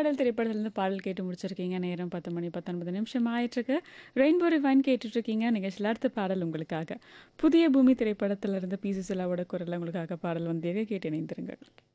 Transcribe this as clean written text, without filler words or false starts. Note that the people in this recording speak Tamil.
தேடல் திரைப்படத்திலிருந்து பாடல் கேட்டு முடிச்சிருக்கீங்க. நேரம் 10 மணி 19 நிமிஷம் ஆயிட்டிருக்கு. ரெயின்போ ரிவைன் கேட்டுட்ருக்கீங்க. நிகழ்ச்சியில் அடுத்த பாடல் உங்களுக்காக. புதிய பூமி திரைப்படத்திலிருந்து பி. சுசீலாவோட குரல்ல உங்களுக்காக பாடல் வந்தேங்க. கேட்டு இணைந்திருங்கள்.